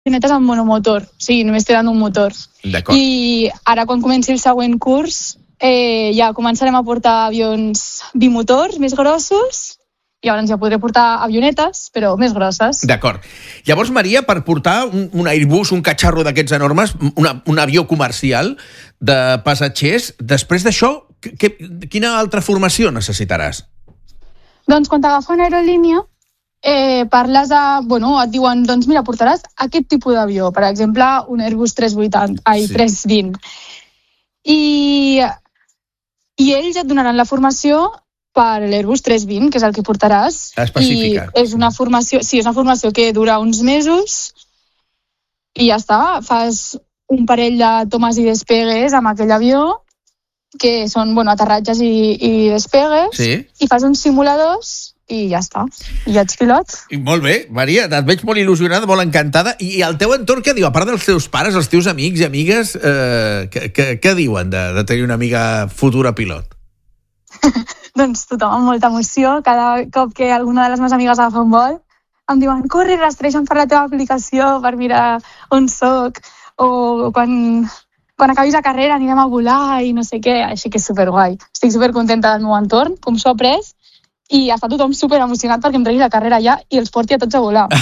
avionetes amb monomotor, o sigui, només tenen un motor. D'acord. I ara, quan comenci el següent curs, ja començarem a portar avions bimotors més grossos, i llavors ja podré portar avionetes, però més grosses. D'acord. Llavors, Maria, per portar un Airbus, un catxarro d'aquests enormes, un avió comercial de passatgers, després d'això, quina altra formació necessitaràs? Doncs quan t'agafa una aerolínia, parles de... et diuen, doncs mira, portaràs aquest tipus d'avió, per exemple, un Airbus 320. I ells et donaran la formació per l'Airbus 320, que és el que portaràs. Específica. I és una formació que dura uns mesos i ja està. Fas un parell de tomes i despegues amb aquell avió, que són aterratges i despegues, sí. I fas uns simuladors i ja està. I ja ets pilot. Molt bé, Maria, et veig molt il·lusionada, molt encantada. I el teu entorn, què diu? A part dels teus pares, els teus amics i amigues, què diuen de tenir una amiga futura pilot? Doncs tothom amb molta emoció. Cada cop que alguna de les meves amigues agafa un vol, em diuen, corre, rastreja'm per la teva aplicació per mirar on soc, o quan acabis la carrera anirem a volar i no sé què, així que és superguai. Estic supercontenta del meu entorn, com s'ho ha pres, i està tothom superemocionat perquè em tregui la carrera ja i els porti a tots a volar.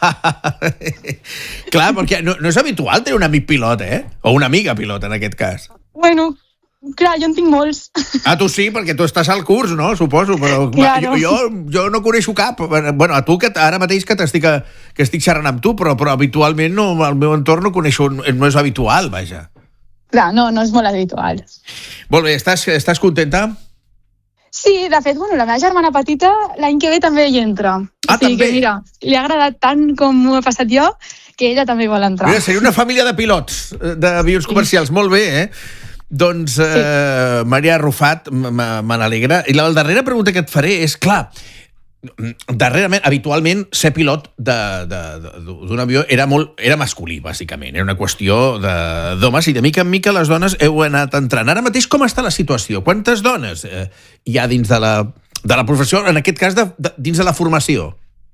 Clar, perquè no és habitual tenir un amic pilot, o una amiga pilot, en aquest cas. Bueno, clar, jo en tinc molts. Ah, tu sí, perquè tu estàs al curs, no? Suposo, però claro. jo no coneixo cap. Bueno, a tu, que ara mateix que estic xerrant amb tu, però habitualment no, al meu entorn no coneixo, no és habitual, vaja. Clar, no és molt habitual. Molt bé, estàs contenta? Sí, de fet, la meva germana petita l'any que ve també hi entra. Ah, o sigui també? Que, mira, li ha agradat tant com m'ho he passat jo, que ella també vol entrar. Mira, seria una família de pilots d'avions comercials. Molt bé, Doncs, Maria Arrufat, me n'alegra. I la darrera pregunta que et faré és, clar, darrerament, habitualment, ser pilot d'un avió era masculí, bàsicament. Era una qüestió d'homes, i de mica en mica les dones heu anat entrant. Ara mateix com està la situació? Quantes dones hi ha dins de la professió, en aquest cas dins de la formació?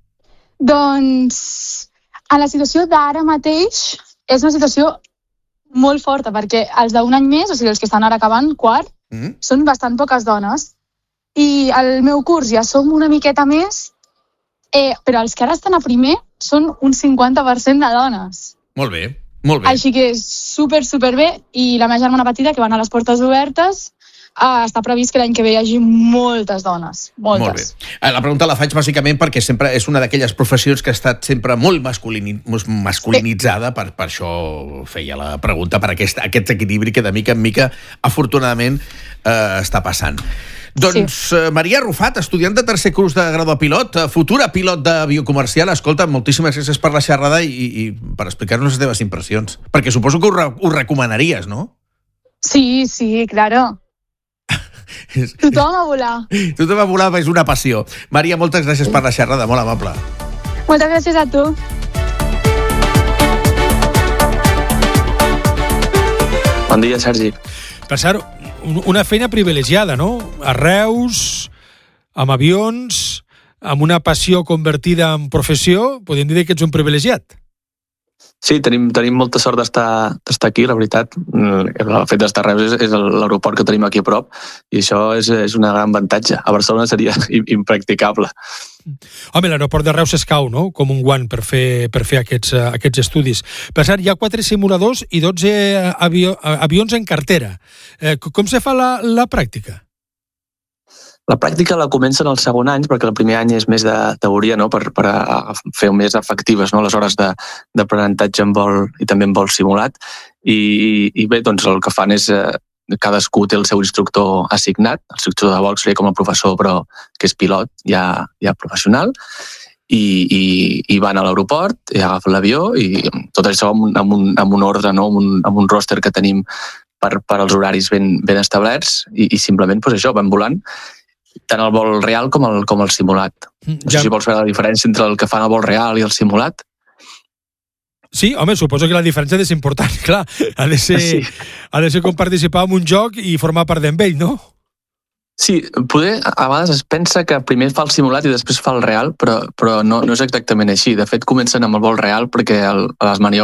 Doncs, en la situació d'ara mateix, és una situació molt forta, perquè els d'un any més, o sigui, els que estan ara acabant quart, són bastant poques dones. I al meu curs ja som una miqueta més, però els que ara estan a primer són un 50% de dones. Molt bé, molt bé. Així que és superbé, i la meva germana petita, que van a les portes obertes, està previst que l'any que ve hi hagi moltes dones. Moltes. Molt bé. La pregunta la faig bàsicament perquè sempre és una d'aquelles professions que ha estat sempre molt masculinitzada, per això feia la pregunta, per aquest equilibri que de mica en mica, afortunadament, està passant. Doncs, sí. Maria Arrufat, estudiant de tercer curs de grau de pilot, futura pilot d'avió comercial, escolta, moltíssimes gràcies per la xerrada i per explicar-nos les teves impressions. Perquè suposo que ho recomanaries, no? Sí, claro. Tothom a volar. Tothom a volar és una passió. Maria, moltes gràcies per la xerrada, molt amable. Moltes gràcies a tu. Bon dia, Sergi. Per cert, una feina privilegiada, no? A Reus, amb avions, amb una passió convertida en professió, podem dir que ets un privilegiat. Sí, tenim molta sort d'estar aquí, la veritat. El fet d'estar a Reus és l'aeroport que tenim aquí a prop, i això és un gran avantatge. A Barcelona seria impracticable. Home, l'aeroport de Reus es cau, no?, com un guant per fer aquests estudis. Per cert, hi ha 4 simuladors i 12 avions en cartera. Com se fa la pràctica? La pràctica la comencen el segon any, perquè el primer any és més de teoria, no?, per fer més efectives, no?, les hores d'aprenentatge en vol i també en vol simulat. I bé, doncs el que fan és cadascú té el seu instructor assignat, el instructor de vol seria com el professor, però que és pilot, ja professional, i van a l'aeroport, i agafen l'avió, i tot això amb un ordre, no?, amb un roster que tenim per als horaris ben establerts, i simplement doncs això, van volant, tant el vol real com el simulat. No sé si vols veure la diferència entre el que fan el vol real i el simulat. Sí, home, suposo que la diferència és important, clar. Ha de ser com participar en un joc i formar part d'ell, no? Sí, poder a vegades es pensa que primer fa el simulat i després fa el real, però no és exactament així. De fet, comencen amb el vol real perquè les maniobres